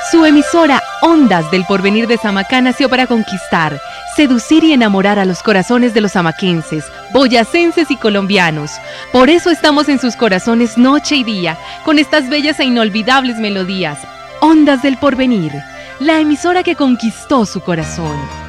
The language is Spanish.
Su emisora Ondas del Porvenir de Samacá nació para conquistar, seducir y enamorar a los corazones de los samaquenses, boyacenses y colombianos. Por eso estamos en sus corazones noche y día, con estas bellas e inolvidables melodías. Ondas del Porvenir, la emisora que conquistó su corazón.